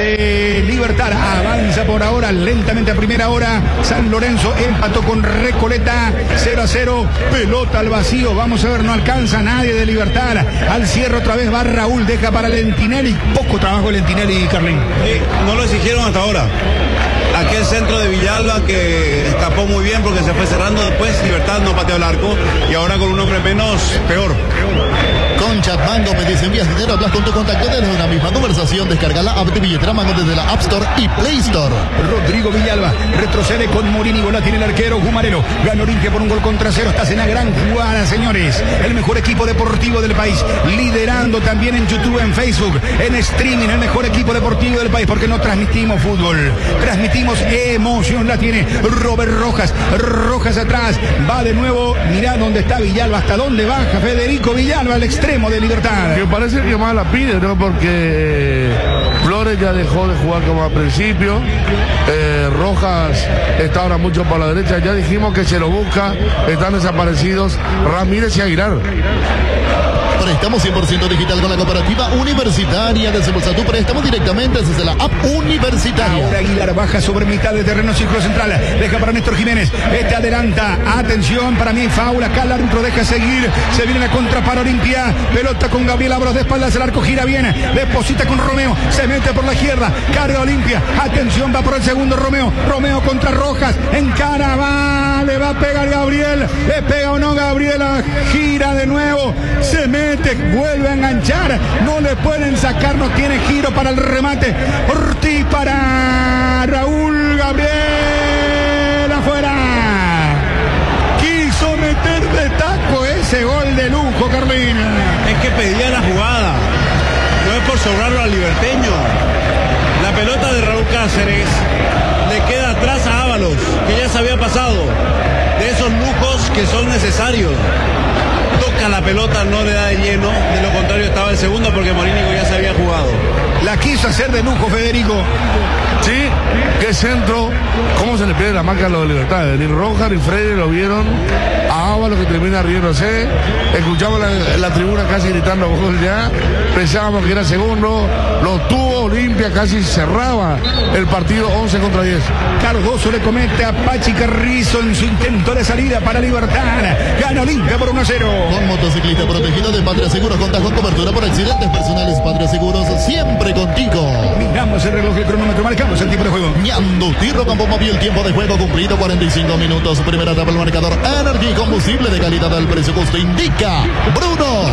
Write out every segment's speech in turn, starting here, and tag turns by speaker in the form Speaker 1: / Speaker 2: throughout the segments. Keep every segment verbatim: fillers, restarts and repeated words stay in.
Speaker 1: de Libertad. Avanza por ahora lentamente a primera hora. San Lorenzo empató con Recoleta cero a cero. Pelota al vacío. Vamos a ver, no alcanza nadie de Libertad. Al cierre otra vez va Raúl. Deja para Lentinelli. Poco trabajo Lentinelli, Carlín.
Speaker 2: Eh, no lo exigieron hasta ahora. Aquel centro de Villalba que escapó muy bien porque se fue cerrando. Después Libertad no pateó el arco. Y ahora con un hombre menos, peor.
Speaker 3: Con Chatmango me dice, envías dinero, hablas con tu contacto desde una misma conversación. Descarga la app de billetera Mango desde la App Store y Play Store.
Speaker 1: Rodrigo Villalba retrocede con Morini. La tiene el arquero Gumarelo. Gana Olimpia por un gol contra cero. Estás en la gran jugada, señores. El mejor equipo deportivo del país. Liderando también en YouTube, en Facebook, en streaming. El mejor equipo deportivo del país. Porque no transmitimos fútbol. Transmitimos emoción. La tiene Robert Rojas. Rojas atrás. Va de nuevo. Mirá dónde está Villalba. Hasta dónde baja Federico Villalba al extremo de Libertad.
Speaker 4: Que parece que más la pide, ¿no? Porque eh, Flores ya dejó de jugar como al principio. Eh, Rojas está ahora mucho para la derecha. Ya dijimos que se lo busca. Están desaparecidos Ramírez y Aguilar.
Speaker 3: Préstamo cien por ciento digital con la cooperativa universitaria. Desembolsa tu préstamo directamente desde la app universitaria.
Speaker 1: Ahora Aguilar baja sobre mitad de terreno, círculo central. Deja para Néstor Jiménez. Este adelanta. Atención, para mí faula. Acá el árbitro deja seguir. Se viene la contra para Olimpia. Pelota con Gabriel Abros de espaldas. El arco gira bien. Deposita con Romeo. Se mete por la izquierda. Carga Olimpia. Atención, va por el segundo Romeo. Romeo contra Rojas. Encara, va. Le va a pegar Gabriel. Le pega o no Gabriela. Gira de nuevo. Se mete. Vuelve a enganchar, no le pueden sacar, no tiene giro para el remate. Ortiz para Raúl Gabriel, afuera. Quiso meter de taco ese gol de lujo, Carlina.
Speaker 2: Es que pedía la jugada, no es por sobrarlo al liberteño. La pelota de Raúl Cáceres le queda atrás a Ábalos, que ya se había pasado de esos lujos que son necesarios. Toca la pelota, no le da de lleno, de lo contrario estaba el segundo porque Morínigo ya se había jugado.
Speaker 1: La quiso hacer de lujo, Federico.
Speaker 4: Sí, qué centro, cómo se le pierde la marca a los de Libertad. Ni Rojas ni Freire lo vieron. A Ábalos que termina riéndose. Escuchamos la, la tribuna casi gritando gol ya. Pensábamos que era segundo. Lo tuvo Olimpia, casi cerraba el partido once contra diez.
Speaker 1: Cardoso le comete a Pachi Carrizo en su intento de salida para Libertad. Gana Olimpia por uno a cero.
Speaker 3: Con motociclista protegido de Patria Seguros, contás con cobertura por accidentes personales. Patria Seguros, siempre contigo.
Speaker 1: Miramos el reloj, el cronómetro, marcamos el tiempo de juego.
Speaker 3: Ñando, Tiro Campo Móvil, tiempo de juego cumplido, cuarenta y cinco minutos. Primera etapa, el marcador. Energy, combustible de calidad al precio justo, indica Bruno.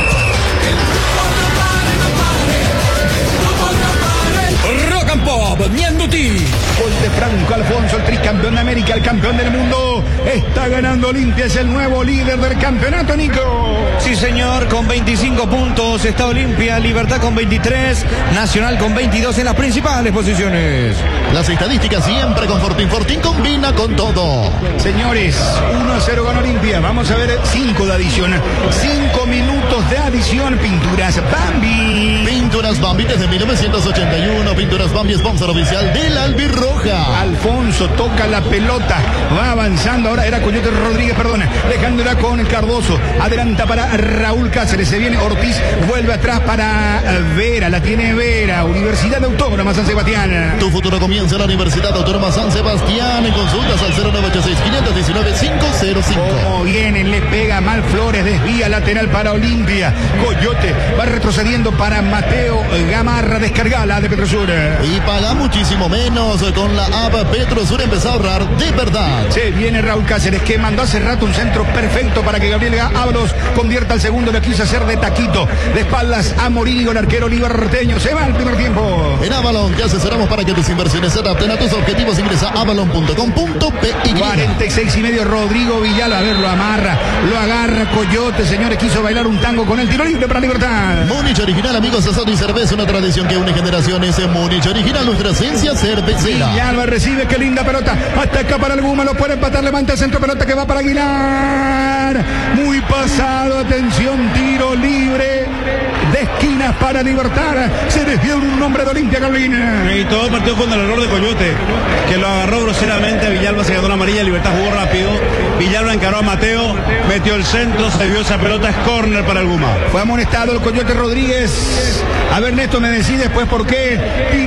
Speaker 5: Rock and Pop, Ñanduti.
Speaker 1: Gol de Franco Alfonso, el tricampeón de América, el campeón del mundo. Está ganando Olimpia, es el nuevo líder del campeonato, Nico.
Speaker 6: Sí, señor, con veinticinco puntos está Olimpia, Libertad con veintitrés, Nacional con veintidós en las principales posiciones.
Speaker 3: Las estadísticas siempre con Fortín. Fortín combina con todo.
Speaker 1: Señores, uno a cero gana Olimpia. Vamos a ver cinco de adición. cinco minutos de adición. Pinturas Bambi.
Speaker 3: Pinturas Bambi desde mil novecientos ochenta y uno. Pinturas Bambi, sponsor oficial del Albirroja.
Speaker 1: Alfonso toca la pelota. Va avanzando. Ahora era Coyote Rodríguez, perdón. Dejándola con Cardoso. Adelanta para Raúl Cáceres. Se viene Ortiz. Vuelve atrás para Vera. La tiene Vera. Universidad Autónoma San Sebastián.
Speaker 3: Tu futuro comienza en la Universidad Autónoma San Sebastián. En consultas al cero nueve ocho seis, cinco uno nueve, cinco cero cinco.
Speaker 1: Como viene, le pega mal Flores. Desvía lateral para Olimpia. Coyote va retrocediendo para Mateo Gamarra. Descargala de Petrosur.
Speaker 3: Y paga muchísimo menos con la app Petrosur. Empezó a ahorrar de verdad.
Speaker 1: Se viene Raúl Cáceres, que mandó hace rato un centro perfecto para que Gabriel Ábalos convierta al segundo. Lo quiso hacer de taquito. De espaldas a Morínigo, el arquero liberteño. Se va el primer tiempo.
Speaker 3: En Avalon te asesoramos para que tus inversiones se adapten a tus objetivos. Ingresa a avalon punto com punto pe y.
Speaker 1: cuarenta y seis y medio, Rodrigo Villalba. A ver, lo amarra, lo agarra Coyote, señores. Quiso bailar un tango con el tiro libre para Libertad.
Speaker 3: Múnich Original, amigos, asado y cerveza. Una tradición que une generaciones. En Múnich Original, nuestra esencia cervecera.
Speaker 1: Villalba recibe, qué linda pelota. Hasta acá para el Guma, lo puede empatar. Levanta el centro, pelota que va para Aguilar. Muy pasado, atención, tiro libre. De esquinas para Libertad. Se desvió un nombre de Olimpia, Carolina.
Speaker 2: Y todo el partido con el error de Coyote, que lo agarró groseramente. Villalba se quedó la amarilla, Libertad jugó rápido. Villalba encaró a Mateo, metió el centro, se dio esa pelota, es córner para el Guma.
Speaker 1: Fue amonestado el Coyote Rodríguez. A ver, Néstor, me decís después por qué.